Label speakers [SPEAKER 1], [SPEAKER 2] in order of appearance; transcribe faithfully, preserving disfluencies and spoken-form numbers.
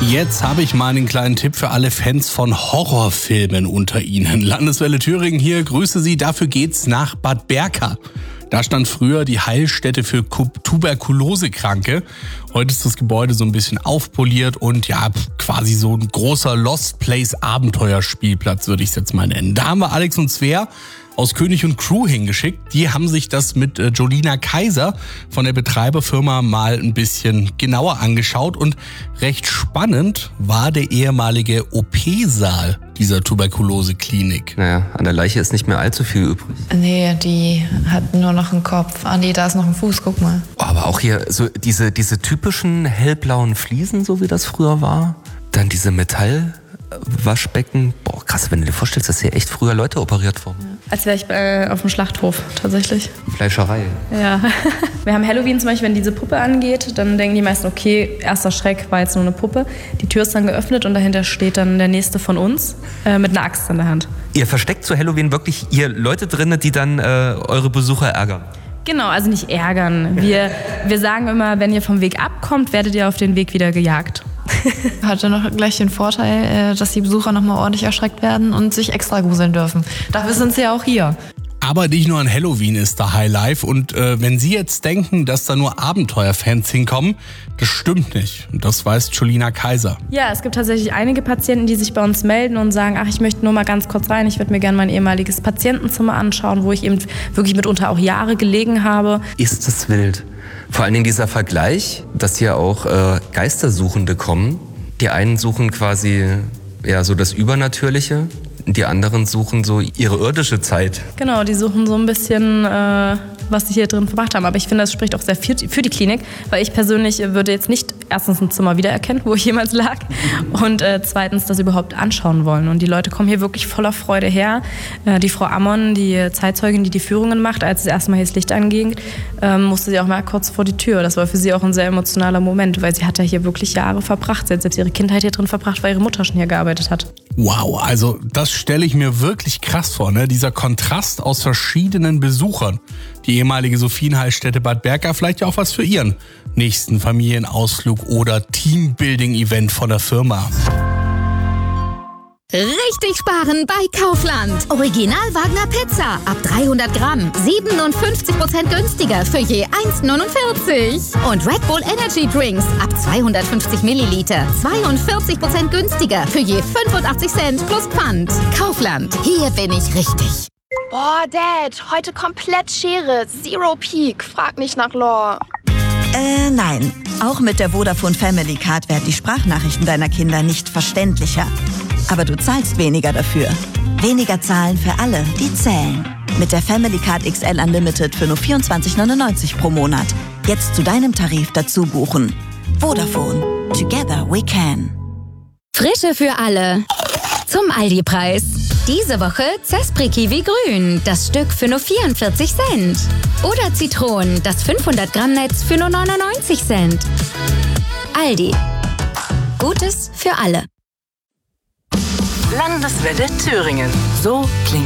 [SPEAKER 1] Jetzt habe ich mal einen kleinen Tipp für alle Fans von Horrorfilmen unter Ihnen. Landeswelle Thüringen hier, grüße Sie. Dafür geht's nach Bad Berka. Da stand früher die Heilstätte für Tuberkulosekranke. Heute ist das Gebäude so ein bisschen aufpoliert und ja, quasi so ein großer Lost Place Abenteuerspielplatz, würde ich es jetzt mal nennen. Da haben wir Alex und Svea aus König und Crew hingeschickt. Die haben sich das mit äh, Jolina Kaiser von der Betreiberfirma mal ein bisschen genauer angeschaut und recht spannend war der ehemalige O P-Saal dieser Tuberkuloseklinik.
[SPEAKER 2] Naja, an der Leiche ist nicht mehr allzu viel übrig.
[SPEAKER 3] Nee, die hat nur noch einen Kopf. Ah nee, da ist noch ein Fuß, guck mal.
[SPEAKER 2] Oh, aber auch hier so diese, diese typischen hellblauen Fliesen, so wie das früher war. Dann diese Metallwaschbecken. Boah, krass, wenn du dir vorstellst, dass hier echt früher Leute operiert wurden.
[SPEAKER 4] Ja. Als wäre ich äh, auf dem Schlachthof, tatsächlich.
[SPEAKER 2] Fleischerei.
[SPEAKER 4] Ja. Wir haben Halloween zum Beispiel, wenn diese Puppe angeht, dann denken die meisten, okay, erster Schreck war jetzt nur eine Puppe. Die Tür ist dann geöffnet und dahinter steht dann der Nächste von uns äh, mit einer Axt in der Hand.
[SPEAKER 2] Ihr versteckt zu Halloween wirklich ihr Leute drin, die dann äh, eure Besucher ärgern?
[SPEAKER 4] Genau, also nicht ärgern. Wir, wir sagen immer, wenn ihr vom Weg abkommt, werdet ihr auf den Weg wieder gejagt.
[SPEAKER 3] Hatte noch gleich den Vorteil, dass die Besucher nochmal ordentlich erschreckt werden und sich extra gruseln dürfen. Dafür sind sie ja auch hier.
[SPEAKER 1] Aber nicht nur an Halloween ist da Highlife und äh, wenn Sie jetzt denken, dass da nur Abenteuerfans hinkommen, das stimmt nicht. Und das weiß Jolina Kaiser.
[SPEAKER 4] Ja, es gibt tatsächlich einige Patienten, die sich bei uns melden und sagen, ach, ich möchte nur mal ganz kurz rein, ich würde mir gerne mein ehemaliges Patientenzimmer anschauen, wo ich eben wirklich mitunter auch Jahre gelegen habe.
[SPEAKER 2] Ist das wild. Vor allen Dingen dieser Vergleich, dass hier auch äh, Geistersuchende kommen. Die einen suchen quasi ja, so das Übernatürliche. Die anderen suchen so ihre irdische Zeit.
[SPEAKER 4] Genau, die suchen so ein bisschen, äh, was sie hier drin verbracht haben. Aber ich finde, das spricht auch sehr für die, für die Klinik, weil ich persönlich würde jetzt nicht erstens ein Zimmer wiedererkennen, wo ich jemals lag, und äh, zweitens das überhaupt anschauen wollen. Und die Leute kommen hier wirklich voller Freude her. Äh, die Frau Ammon, die Zeitzeugin, die die Führungen macht, als es erstmal hier das Licht anging, äh, musste sie auch mal kurz vor die Tür. Das war für sie auch ein sehr emotionaler Moment, weil sie hat ja hier wirklich Jahre verbracht. Sie hat selbst ihre Kindheit hier drin verbracht, weil ihre Mutter schon hier gearbeitet hat.
[SPEAKER 1] Wow, also das stelle ich mir wirklich krass vor, ne? Dieser Kontrast aus verschiedenen Besuchern. Die ehemalige Sophienheilstätte Bad Berka, vielleicht ja auch was für Ihren nächsten Familienausflug oder Teambuilding-Event von der Firma.
[SPEAKER 5] Richtig sparen bei Kaufland. Original Wagner Pizza ab dreihundert Gramm. siebenundfünfzig Prozent günstiger für je eins neunundvierzig. Und Red Bull Energy Drinks ab zweihundertfünfzig Milliliter. zweiundvierzig Prozent günstiger für je fünfundachtzig Cent plus Pfand. Kaufland. Hier bin ich richtig.
[SPEAKER 6] Boah, Dad, heute komplett Schere. Zero Peak. Frag nicht nach Lore.
[SPEAKER 7] Äh, nein. Auch mit der Vodafone Family Card werden die Sprachnachrichten deiner Kinder nicht verständlicher. Aber du zahlst weniger dafür. Weniger zahlen für alle, die zählen. Mit der Family Card X L Unlimited für nur vierundzwanzig neunundneunzig pro Monat. Jetzt zu deinem Tarif dazu buchen. Vodafone. Together we can.
[SPEAKER 5] Frische für alle. Zum Aldi-Preis. Diese Woche Zespri Kiwi Grün. Das Stück für nur vierundvierzig Cent. Oder Zitronen, das fünfhundert Gramm Netz für nur neunundneunzig Cent. Aldi. Gutes für alle.
[SPEAKER 8] Landeswelle Thüringen. So klingt